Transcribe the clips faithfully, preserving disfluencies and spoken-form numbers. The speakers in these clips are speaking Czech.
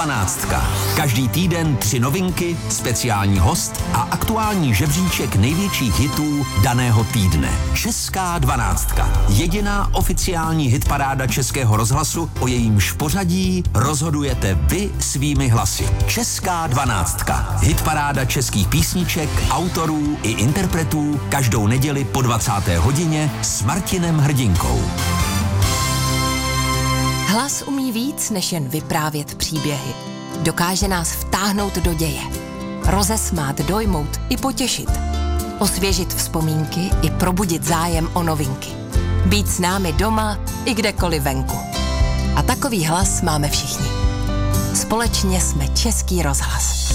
Dvanáctka. Každý týden tři novinky, speciální host a aktuální žebříček největších hitů daného týdne. Česká dvanáctka. Jediná oficiální hitparáda Českého rozhlasu, o jejímž pořadí rozhodujete vy svými hlasy. Česká dvanáctka. Hitparáda českých písniček, autorů i interpretů každou neděli po dvacáté hodině s Martinem Hrdinkou. Hlas umí víc, než jen vyprávět příběhy. Dokáže nás vtáhnout do děje. Rozesmát, dojmout i potěšit. Osvěžit vzpomínky i probudit zájem o novinky. Být s námi doma i kdekoliv venku. A takový hlas máme všichni. Společně jsme Český rozhlas.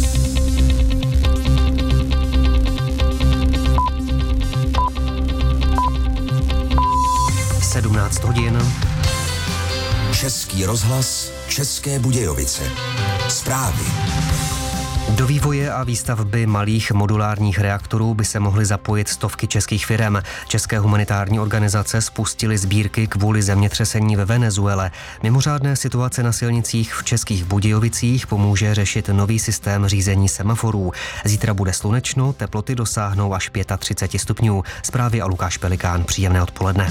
sedmnáct hodin. Český rozhlas, České Budějovice. Zprávy. Do vývoje a výstavby malých modulárních reaktorů by se mohly zapojit stovky českých firem. České humanitární organizace spustily sbírky kvůli zemětřesení ve Venezuele. Mimořádné situace na silnicích v Českých Budějovicích pomůže řešit nový systém řízení semaforů. Zítra bude slunečno, teploty dosáhnou až třicet pět stupňů. Zprávy a Lukáš Pelikán. Příjemné odpoledne.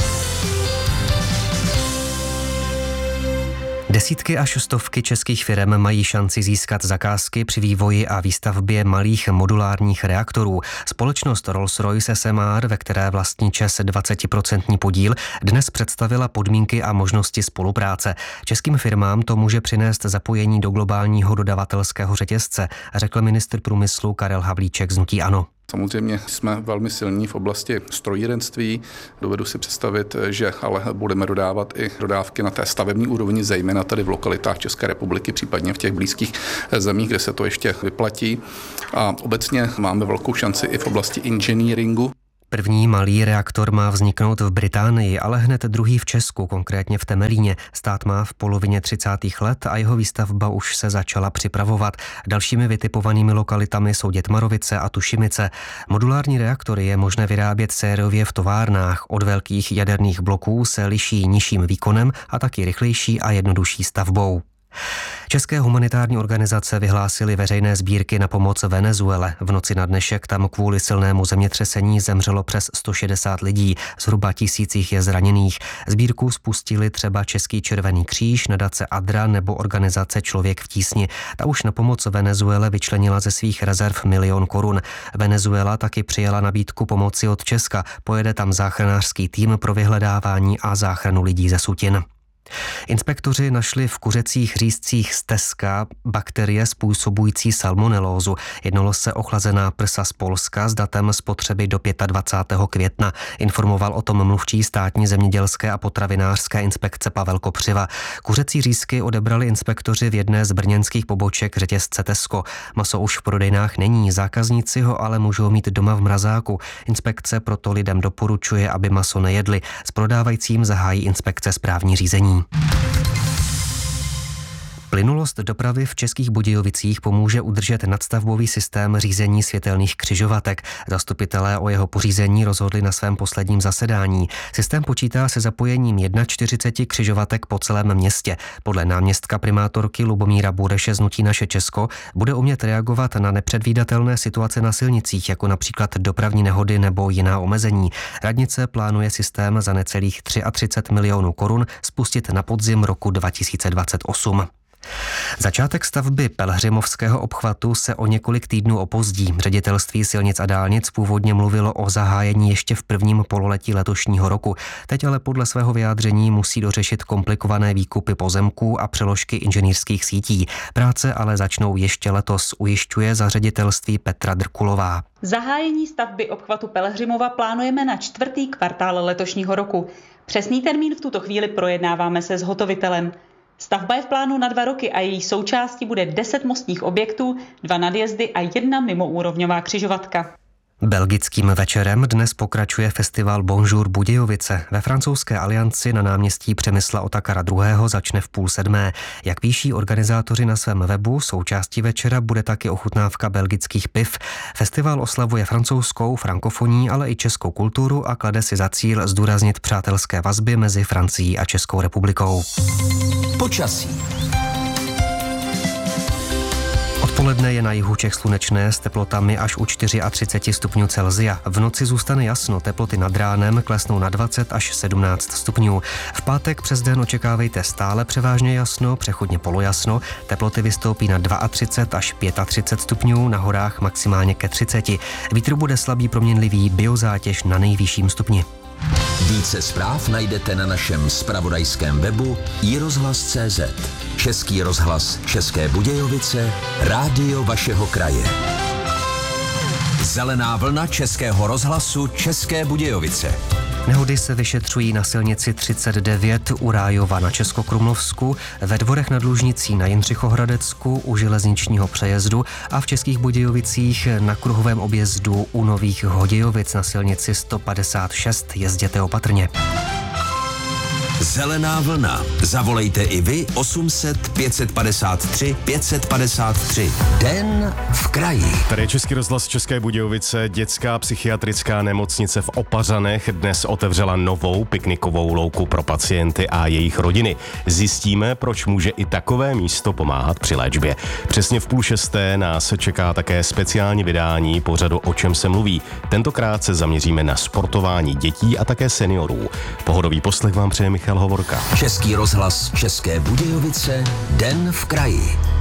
Desítky až stovky českých firem mají šanci získat zakázky při vývoji a výstavbě malých modulárních reaktorů. Společnost Rolls-Royce S M R, ve které vlastní ČEZ dvacet procent podíl, dnes představila podmínky a možnosti spolupráce. Českým firmám to může přinést zapojení do globálního dodavatelského řetězce, řekl ministr průmyslu Karel Havlíček z hnutí ANO. Samozřejmě jsme velmi silní v oblasti strojírenství. Dovedu si představit, že ale budeme dodávat i dodávky na té stavební úrovni, zejména tady v lokalitách České republiky, případně v těch blízkých zemích, kde se to ještě vyplatí. A obecně máme velkou šanci i v oblasti inženýringu. První malý reaktor má vzniknout v Británii, ale hned druhý v Česku, konkrétně v Temelíně. Stát má v polovině třicátých let a jeho výstavba už se začala připravovat. Dalšími vytipovanými lokalitami jsou Dětmarovice a Tušimice. Modulární reaktory je možné vyrábět sériově v továrnách. Od velkých jaderných bloků se liší nižším výkonem a taky rychlejší a jednodušší stavbou. České humanitární organizace vyhlásily veřejné sbírky na pomoc Venezuele. V noci na dnešek tam kvůli silnému zemětřesení zemřelo přes sto šedesát lidí, zhruba tisíc jich je zraněných. Sbírku spustili třeba Český červený kříž, nadace Adra nebo organizace Člověk v tísni. Ta už na pomoc Venezuele vyčlenila ze svých rezerv milion korun. Venezuela taky přijala nabídku pomoci od Česka. Pojede tam záchranářský tým pro vyhledávání a záchranu lidí ze sutin. Inspektoři našli v kuřecích řízcích z Teska bakterie způsobující salmonelózu. Jednalo se o chlazená prsa z Polska s datem spotřeby do dvacátého pátého května. Informoval o tom mluvčí státní zemědělské a potravinářské inspekce Pavel Kopřiva. Kuřecí řízky odebrali inspektoři v jedné z brněnských poboček řetězce Tesco. Maso už v prodejnách není, zákazníci ho ale můžou mít doma v mrazáku. Inspekce proto lidem doporučuje, aby maso nejedli. S prodávajícím zahájí inspekce správní řízení. Plynulost dopravy v Českých Budějovicích pomůže udržet nadstavbový systém řízení světelných křižovatek. Zastupitelé o jeho pořízení rozhodli na svém posledním zasedání. Systém počítá se zapojením čtyřicet jedna křižovatek po celém městě. Podle náměstka primátorky Lubomíra Bureše z hnutí Naše Česko bude umět reagovat na nepředvídatelné situace na silnicích, jako například dopravní nehody nebo jiná omezení. Radnice plánuje systém za necelých třicet tři milionů korun spustit na podzim roku dva tisíce dvacet osm. Začátek stavby Pelhřimovského obchvatu se o několik týdnů opozdí. Ředitelství silnic a dálnic původně mluvilo o zahájení ještě v prvním pololetí letošního roku. Teď ale podle svého vyjádření musí dořešit komplikované výkupy pozemků a přeložky inženýrských sítí. Práce ale začnou ještě letos, ujišťuje za ředitelství Petra Drkulová. Zahájení stavby obchvatu Pelhřimova plánujeme na čtvrtý kvartál letošního roku. Přesný termín v tuto chvíli projednáváme se zhotovitelem. Stavba je v plánu na dva roky a její součástí bude deset mostních objektů, dva nadjezdy a jedna mimoúrovňová křižovatka. Belgickým večerem dnes pokračuje festival Bonjour Budějovice. Ve francouzské alianci na náměstí Přemysla Otakara druhého. začne v půl sedmé. Jak píší organizátoři na svém webu, součástí večera bude taky ochutnávka belgických piv. Festival oslavuje francouzskou, frankofonní, ale i českou kulturu a klade si za cíl zdůraznit přátelské vazby mezi Francií a Českou republikou. Počasí. Odpoledne je na jihu Čech slunečné s teplotami až u třicet čtyři stupňů Celsia. V noci zůstane jasno, teploty nad ránem klesnou na dvacet až sedmnáct stupňů. V pátek přes den očekávejte stále převážně jasno, přechodně polojasno, teploty vystoupí na třicet dva až třicet pět stupňů, na horách maximálně ke třiceti. Vítr bude slabý proměnlivý, biozátěž na nejvyšším stupni. Více zpráv najdete na našem zpravodajském webu i rozhlas tečka cé zet. Český rozhlas České Budějovice, rádio vašeho kraje. Zelená vlna Českého rozhlasu České Budějovice. Nehody se vyšetřují na silnici třicet devět u Rájova na Českokrumlovsku, ve Dvorech nad Lužnicí na Jindřichohradecku u železničního přejezdu a v Českých Budějovicích na kruhovém objezdu u Nových Hodějovic na silnici sto padesát šest. Jezděte opatrně. Zelená vlna. Zavolejte i vy osm set pět padesát tři pět padesát tři. Den v kraji. Tady je Český rozhlas České Budějovice. Dětská psychiatrická nemocnice v Opařanech dnes otevřela novou piknikovou louku pro pacienty a jejich rodiny. Zjistíme, proč může i takové místo pomáhat při léčbě. Přesně v půl šesté nás čeká také speciální vydání pořadu O čem se mluví. Tentokrát se zaměříme na sportování dětí a také seniorů. Pohodový poslech vám přeje Michal Hovorka. Český rozhlas České Budějovice, Den v kraji.